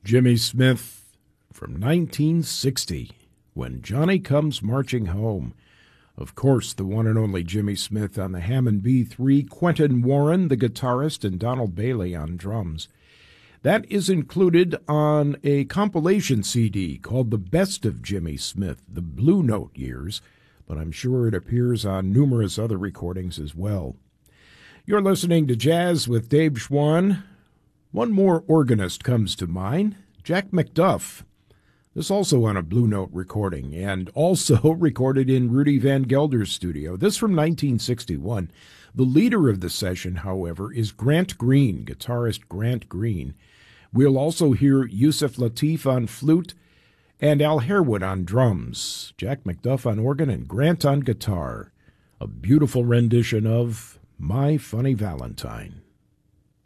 Jimmy Smith from 1960, When Johnny Comes Marching Home. Of course, the one and only Jimmy Smith on the Hammond B3, Quentin Warren, the guitarist, and Donald Bailey on drums. That is included on a compilation CD called The Best of Jimmy Smith, the Blue Note Years, but I'm sure it appears on numerous other recordings as well. You're listening to Jazz with Dave Schwann. One more organist comes to mind, Jack McDuff. This also on a Blue Note recording, and also recorded in Rudy Van Gelder's studio. This from 1961. The leader of the session, however, is Grant Green, guitarist Grant Green. We'll also hear Yusef Lateef on flute and Al Harewood on drums, Jack McDuff on organ, and Grant on guitar. A beautiful rendition of My Funny Valentine.